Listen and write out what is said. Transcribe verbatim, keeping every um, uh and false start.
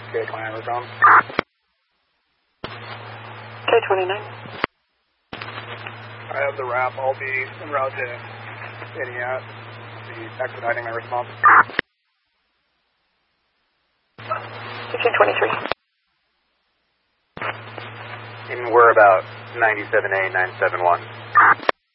K twenty-nine, we're gone. K twenty-nine. I have the wrap. I'll be en route to Idiot. The expediting my response. fifteen twenty-three. And we're about ninety-seven A nine seven one.